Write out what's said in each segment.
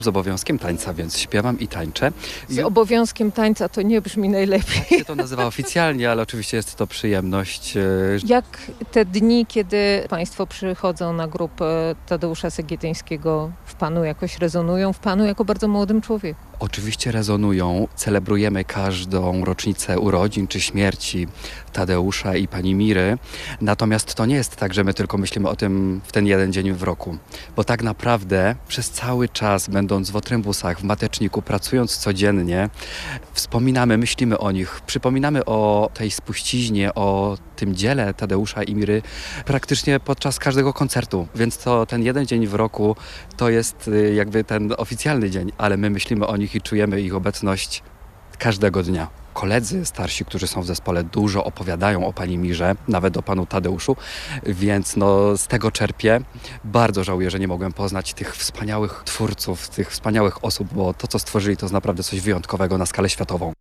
Z obowiązkiem tańca, więc śpiewam i tańczę. Z obowiązkiem tańca to nie brzmi najlepiej. Tak się to nazywa oficjalnie, ale oczywiście jest to przyjemność. Jak te dni, kiedy Państwo przychodzą na grupę Tadeusza Segietyńskiego, w Panu jakoś rezonują, w Panu jako bardzo młodym człowieku? Oczywiście rezonują. Celebrujemy każdą rocznicę urodzin czy śmierci Tadeusza i pani Miry. Natomiast to nie jest tak, że my tylko myślimy o tym w ten jeden dzień w roku. Bo tak naprawdę przez cały czas, będąc w otrębusach, w mateczniku, pracując codziennie, wspominamy, myślimy o nich, przypominamy o tej spuściźnie, o tym dziele Tadeusza i Miry praktycznie podczas każdego koncertu. Więc to ten jeden dzień w roku to jest jakby ten oficjalny dzień, ale my myślimy o nich i czujemy ich obecność każdego dnia. Koledzy starsi, którzy są w zespole, dużo opowiadają o pani Mirze, nawet o panu Tadeuszu, więc z tego czerpię. Bardzo żałuję, że nie mogłem poznać tych wspaniałych twórców, tych wspaniałych osób, bo to, co stworzyli, to jest naprawdę coś wyjątkowego na skalę światową.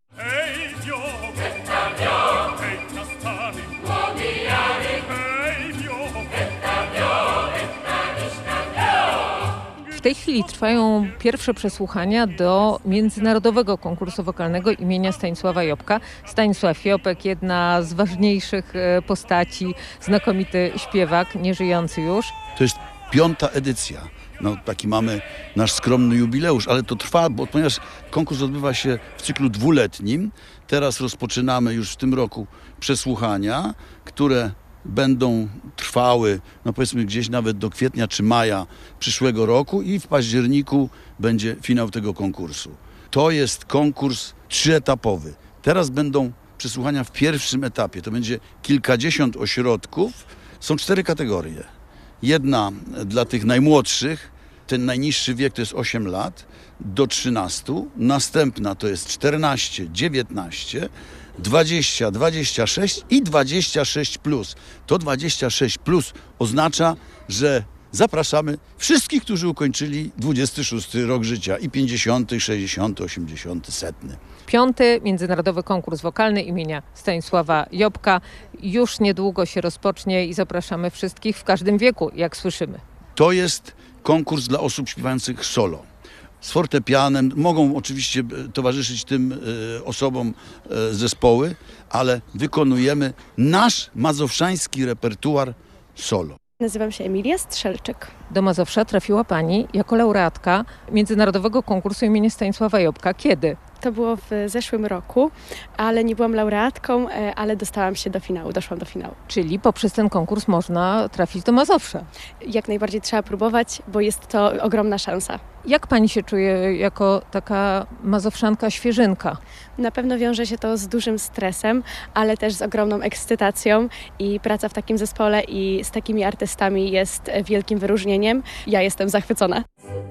W tej chwili trwają pierwsze przesłuchania do międzynarodowego konkursu wokalnego imienia Stanisława Jobka. Stanisław Jobek, jedna z ważniejszych postaci, znakomity śpiewak, nieżyjący już. To jest 5. edycja. Taki mamy nasz skromny jubileusz, ale to trwa, ponieważ konkurs odbywa się w cyklu 2-letnim. Teraz rozpoczynamy już w tym roku przesłuchania, które będą trwały, powiedzmy gdzieś nawet do kwietnia czy maja przyszłego roku i w październiku będzie finał tego konkursu. To jest konkurs 3-etapowy. Teraz będą przesłuchania w pierwszym etapie. To będzie kilkadziesiąt ośrodków. Są 4 kategorie. Jedna dla tych najmłodszych, ten najniższy wiek to jest 8 lat do 13. Następna to jest 14, 19, 20, 26 i 26+. To 26+ oznacza, że zapraszamy wszystkich, którzy ukończyli 26 rok życia i 50, 60, 80, 100. 5. Międzynarodowy konkurs wokalny imienia Stanisława Jobka już niedługo się rozpocznie i zapraszamy wszystkich w każdym wieku, jak słyszymy. To jest konkurs dla osób śpiewających solo. Z fortepianem, mogą oczywiście towarzyszyć tym osobom zespoły, ale wykonujemy nasz mazowszański repertuar solo. Nazywam się Emilia Strzelczyk. Do Mazowsza trafiła Pani jako laureatka międzynarodowego konkursu imienia Stanisława Jobka. Kiedy? To było w zeszłym roku, ale nie byłam laureatką, ale dostałam się do finału, doszłam do finału. Czyli poprzez ten konkurs można trafić do Mazowsza. Jak najbardziej trzeba próbować, bo jest to ogromna szansa. Jak Pani się czuje jako taka mazowszanka świeżynka? Na pewno wiąże się to z dużym stresem, ale też z ogromną ekscytacją i praca w takim zespole i z takimi artystami jest wielkim wyróżnieniem. Ja jestem zachwycona.